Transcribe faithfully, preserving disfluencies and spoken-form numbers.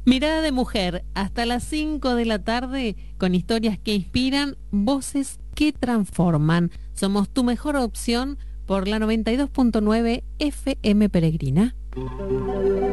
Mirada de mujer, hasta las cinco de la tarde, con historias que inspiran, voces que transforman. Somos tu mejor opción por la noventa y dos punto nueve F M Peregrina.